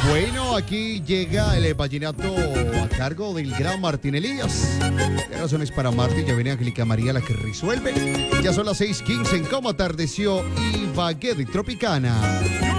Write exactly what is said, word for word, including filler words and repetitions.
Bueno, aquí llega el vallenato a cargo del gran Martín Elías. ¿Qué razones para Martín? Ya viene Angélica María la que resuelve. Ya son las seis quince en cómo atardeció Ibagué de Tropicana.